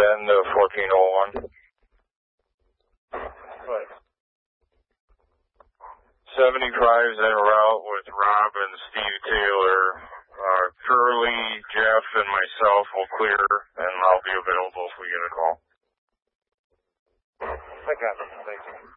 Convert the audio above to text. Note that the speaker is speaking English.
10 to 1401. Right. 75's en route with Rob and Steve Taylor. Curly, Jeff, and myself will clear, and I'll be available if we get a call. I got it. Thank you.